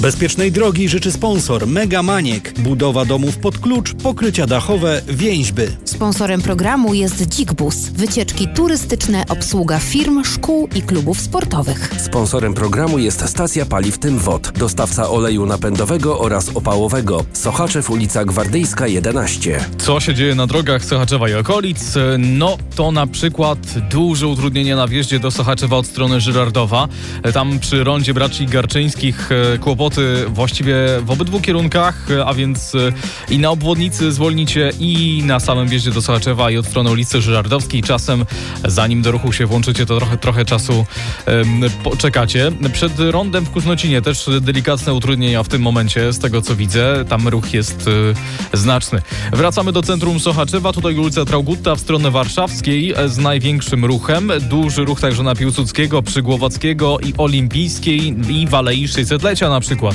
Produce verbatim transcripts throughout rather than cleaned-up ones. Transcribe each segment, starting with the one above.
Bezpiecznej drogi życzy sponsor Mega Maniek. Budowa domów pod klucz, pokrycia dachowe, więźby. Sponsorem programu jest Dzik-Bus. Wycieczki turystyczne, obsługa firm, szkół i klubów sportowych. Sponsorem programu jest stacja paliw Tymwod, dostawca oleju napędowego oraz opałowego. Sochaczew, ulica Gwardyjska jedenaście. Co się dzieje na drogach Sochaczewa i okolic? No to na przykład duże utrudnienie na wjeździe do Sochaczewa od strony Żyrardowa. Tam przy rondzie Braci Garczyńskich kłopoty właściwie w obydwu kierunkach, a więc i na obwodnicy zwolnicie i na samym wjeździe do Sochaczewa i od strony ulicy Żyrardowskiej. Czasem zanim do ruchu się włączycie, to trochę, trochę czasu um, poczekacie. Przed rondem w Kusznocinie też delikatne utrudnienia w tym momencie, z tego co widzę. Tam ruch jest y, znaczny. Wracamy do centrum Sochaczewa. Tutaj ulica Traugutta w stronę warszawskiej z największym ruchem. Duży ruch także na Piłsudskiego, przy Głowackiego i Olimpijskiej i w Alei sześćsetlecia na przykład.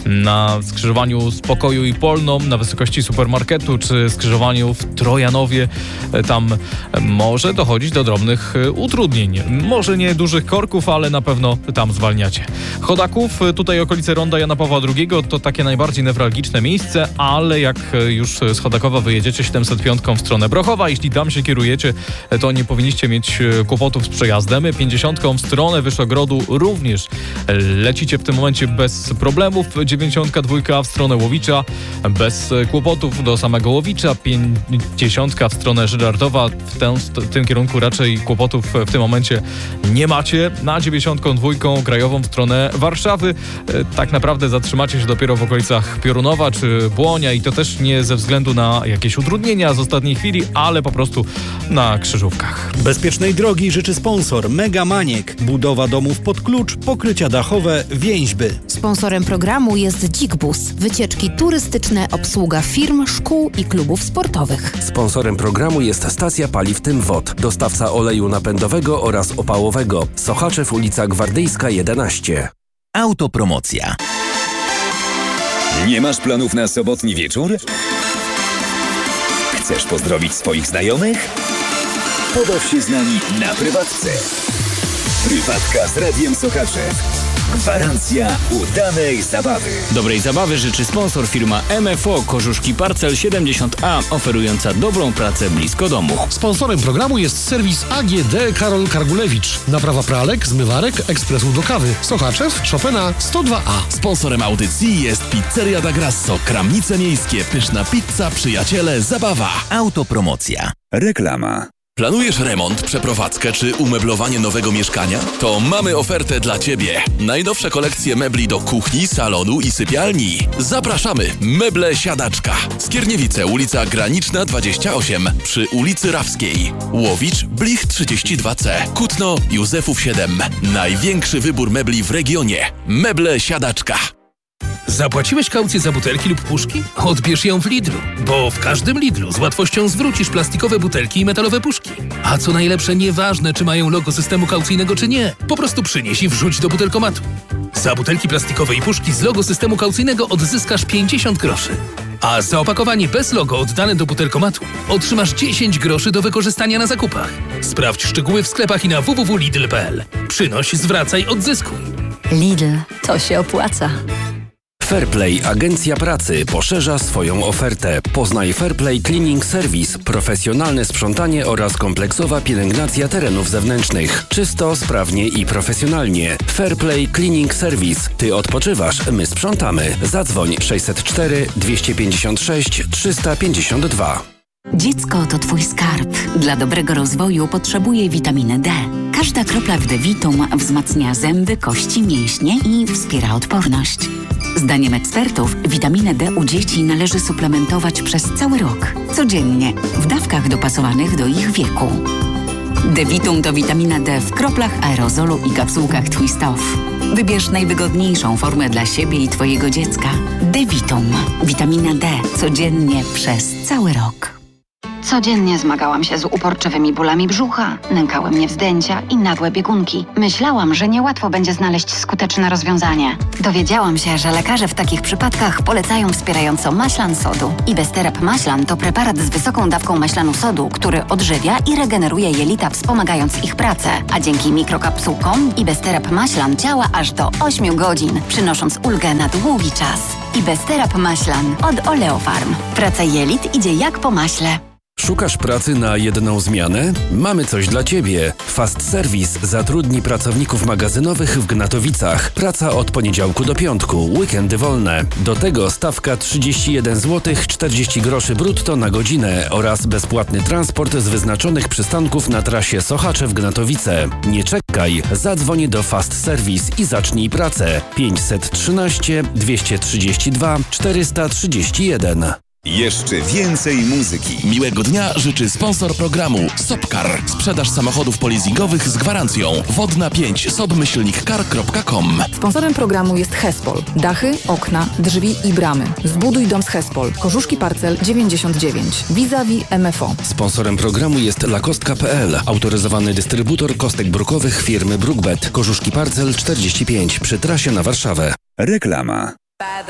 Na skrzyżowaniu z Pokoju i Polną, na wysokości supermarketu, czy skrzyżowaniu w Trojanowie. Tam może dochodzić do drobnych utrudnień. Może nie dużych korków, ale na pewno tam zwalniacie. Chodaków, tutaj okolice ronda Jana Pawła drugiego to takie najbardziej newralgiczne miejsce, ale jak już z Chodakowa wyjedziecie siedemset pięć w stronę Brochowa, jeśli tam się kierujecie, to nie powinniście mieć kłopotów z przejazdem. pięćdziesiątką w stronę Wyszogrodu również lecicie w tym momencie bez problemów. dziewięćdziesiątka dwa w stronę Łowicza bez kłopotów do samego Łowicza. pięćdziesiątka w stronę Żyrardowa, w, ten, w tym kierunku raczej kłopotów w tym momencie nie macie. Na dziewięćdziesiątką dwa krajową w stronę Warszawy tak naprawdę zatrzymacie się dopiero w okolicach Piorunowa czy Błonia i to też nie ze względu na jakieś utrudnienia z ostatniej chwili, ale po prostu na krzyżówkach. Bezpiecznej drogi życzy sponsor Mega Maniek. Budowa domów pod klucz, pokrycia dachowe, więźby. Sponsorem programu jest Dzik-Bus. Wycieczki turystyczne, obsługa firm, szkół i klubów sportowych. Sponsorem programu jest stacja paliw Tymwod, dostawca oleju napędowego oraz opałowego. Sochaczew, ulica Gwardyjska jedenaście. Autopromocja. Nie masz planów na sobotni wieczór? Chcesz pozdrowić swoich znajomych? Pobaw się z nami na prywatce. Prywatka z Radiem Sochaczew. Gwarancja udanej zabawy. Dobrej zabawy życzy sponsor firma M F O Kożuszki Parcel siedemdziesiąt A, oferująca dobrą pracę blisko domu. Sponsorem programu jest serwis A G D Karol Kargulewicz. Naprawa pralek, zmywarek, ekspresów do kawy. Sochaczew, Chopina sto dwa A. Sponsorem audycji jest Pizzeria da Grasso, Kramnice Miejskie, pyszna pizza, przyjaciele, zabawa. Autopromocja. Reklama. Planujesz remont, przeprowadzkę czy umeblowanie nowego mieszkania? To mamy ofertę dla Ciebie. Najnowsze kolekcje mebli do kuchni, salonu i sypialni. Zapraszamy! Meble Siadaczka. Skierniewice, ulica Graniczna dwadzieścia osiem, przy ulicy Rawskiej. Łowicz, Blich trzydzieści dwa C. Kutno, Józefów siedem. Największy wybór mebli w regionie. Meble Siadaczka. Zapłaciłeś kaucję za butelki lub puszki? Odbierz ją w Lidlu, bo w każdym Lidlu z łatwością zwrócisz plastikowe butelki i metalowe puszki. A co najlepsze, nieważne czy mają logo systemu kaucyjnego czy nie, po prostu przynieś i wrzuć do butelkomatu. Za butelki plastikowe i puszki z logo systemu kaucyjnego odzyskasz pięćdziesiąt groszy. A za opakowanie bez logo oddane do butelkomatu otrzymasz dziesięć groszy do wykorzystania na zakupach. Sprawdź szczegóły w sklepach i na w w w kropka lidl kropka p l. Przynoś, zwracaj, odzyskuj. Lidl, to się opłaca. Fairplay Agencja Pracy poszerza swoją ofertę. Poznaj Fairplay Cleaning Service, profesjonalne sprzątanie oraz kompleksowa pielęgnacja terenów zewnętrznych. Czysto, sprawnie i profesjonalnie. Fairplay Cleaning Service. Ty odpoczywasz, my sprzątamy. Zadzwoń sześćset cztery dwieście pięćdziesiąt sześć trzysta pięćdziesiąt dwa. Dziecko to twój skarb. Dla dobrego rozwoju potrzebuje witaminy D. Każda kropla w D-Vitum wzmacnia zęby, kości, mięśnie i wspiera odporność. Zdaniem ekspertów witaminę D u dzieci należy suplementować przez cały rok, codziennie, w dawkach dopasowanych do ich wieku. D-Vitum to witamina D w kroplach, aerozolu i kapsułkach Twist Off. Wybierz najwygodniejszą formę dla siebie i twojego dziecka. D-Vitum. Witamina D codziennie przez cały rok. Codziennie zmagałam się z uporczywymi bólami brzucha, nękały mnie wzdęcia i nagłe biegunki. Myślałam, że niełatwo będzie znaleźć skuteczne rozwiązanie. Dowiedziałam się, że lekarze w takich przypadkach polecają wspierająco maślan sodu. Ibesterap maślan to preparat z wysoką dawką maślanu sodu, który odżywia i regeneruje jelita, wspomagając ich pracę. A dzięki mikrokapsułkom Ibesterap maślan działa aż do ośmiu godzin, przynosząc ulgę na długi czas. Ibesterap maślan od Oleofarm. Praca jelit idzie jak po maśle. Szukasz pracy na jedną zmianę? Mamy coś dla Ciebie. Fast Service zatrudni pracowników magazynowych w Gnatowicach. Praca od poniedziałku do piątku, weekendy wolne. Do tego stawka trzydzieści jeden złotych czterdzieści groszy brutto na godzinę oraz bezpłatny transport z wyznaczonych przystanków na trasie Sochaczew-Gnatowice. Nie czekaj, zadzwoń do Fast Service i zacznij pracę. pięćset trzynaście dwieście trzydzieści dwa czterysta trzydzieści jeden. Jeszcze więcej muzyki. Miłego dnia życzy sponsor programu Sopcar. Sprzedaż samochodów polizingowych z gwarancją. Wodna pięć sobmyślnik car kropka com. Sponsorem programu jest Hespol. Dachy, okna, drzwi i bramy. Zbuduj dom z Hespol. Korzuszki Parcel dziewięćdziesiąt dziewięć. Vis-a-vis M F O. Sponsorem programu jest lakostka kropka p l. Autoryzowany dystrybutor kostek brukowych firmy Brookbet. Korzuszki Parcel czterdzieści pięć przy trasie na Warszawę. Reklama.